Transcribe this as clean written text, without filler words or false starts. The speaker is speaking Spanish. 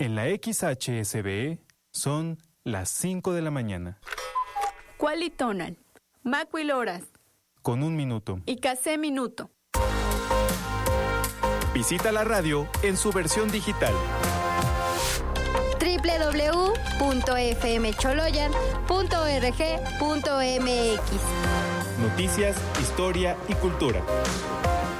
En la XHSB son las 5 de la mañana. Cualitonal, Macuil Horas. Con 1 minuto. Y Casé Minuto. Visita la radio en su versión digital. www.fmcholoyan.org.mx. Noticias, historia y cultura.